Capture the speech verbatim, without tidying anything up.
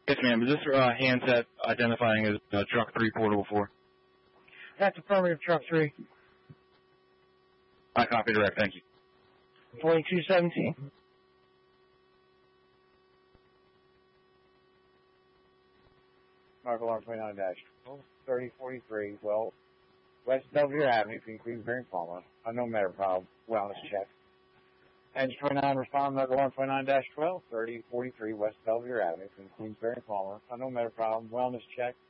Yes, ma'am. Is this uh, handset identifying as uh, truck three portable four? That's affirmative, truck three. I copy direct. Thank you. forty-two seventeen. Mark alarm twenty-nine dash thirty forty-three, well, West Belvedere Avenue, between Queensbury and Palmer. Unknown matter problem, wellness check. Engine twenty-nine, respond, Mark alarm twenty-nine dash twelve thirty forty-three, West Belvedere Avenue, between Queensbury and Palmer. Unknown matter problem, wellness check.